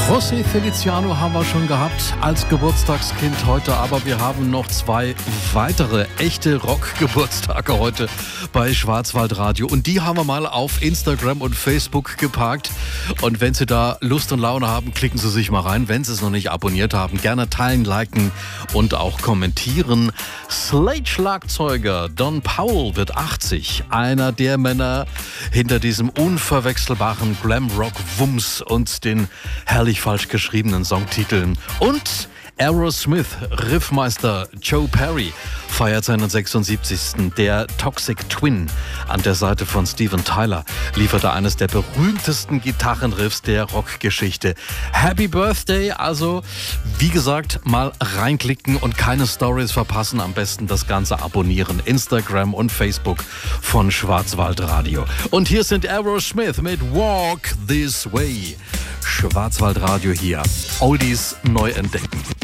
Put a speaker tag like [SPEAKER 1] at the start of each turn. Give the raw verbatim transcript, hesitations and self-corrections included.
[SPEAKER 1] José Feliciano haben wir schon gehabt als Geburtstagskind heute, aber wir haben noch zwei weitere echte Rock-Geburtstage heute bei Schwarzwaldradio und die haben wir mal auf Instagram und Facebook geparkt und wenn Sie da Lust und Laune haben, klicken Sie sich mal rein. Wenn Sie es noch nicht abonniert haben, gerne teilen, liken und auch kommentieren. Slade-Schlagzeuger Don Powell wird achtzig, einer der Männer hinter diesem unverwechselbaren Glam-Rock-Wumms und den herrlich falsch geschriebenen Songtiteln. Und Aerosmith Riffmeister Joe Perry feiert seinen sechsundsiebzigsten Der Toxic Twin an der Seite von Steven Tyler lieferte eines der berühmtesten Gitarrenriffs der Rockgeschichte. Happy Birthday, also wie gesagt, mal reinklicken und keine Stories verpassen. Am besten das Ganze abonnieren. Instagram und Facebook von Schwarzwaldradio. Und hier sind Aerosmith mit Walk This Way. Schwarzwaldradio hier. Oldies neu entdecken.